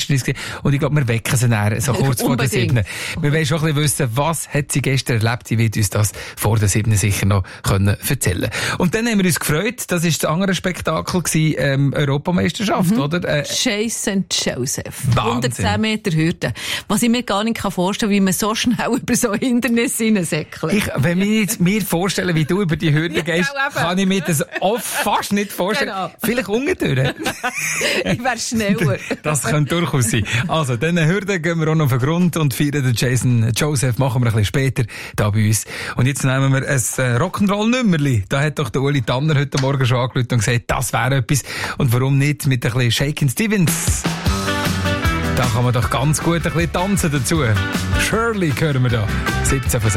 Fitness gesehen. Und ich glaube, wir wecken sie näher, so kurz vor der 7. Wir wollen schon ein bisschen wissen, was hat sie gestern erlebt. Sie wird uns das vor der 7 sicher noch erzählen. Und dann haben wir uns gefreut, das war das andere Spektakel gewesen, Europameisterschaft, oder? Chase & Joseph. Wahnsinn. 110 Meter Hürde. Was ich mir gar nicht vorstellen kann, wie man so schnell über so Hindernisse hineinsäckelt. Wenn wir jetzt mir vorstellen, wie du über die Hürde gehst, kann ich mir das oft fast nicht vorstellen. Genau. Vielleicht unten. Ich wäre schneller. Das könnte durchaus sein. Also, diese Hürde gehen wir auch noch auf den Grund und feiern den Chase & Joseph, machen wir ein bisschen später da bei uns. Und jetzt nehmen wir ein Rock'n'Roll-Nummerli. Da hat doch der Uli Tanner heute Morgen schon angerufen und gesagt, das wäre etwas. Und warum nicht mit ein bisschen Shakin' Stevens? Da kann man doch ganz gut ein bisschen tanzen dazu. Shirley hören wir da. 17 von 6.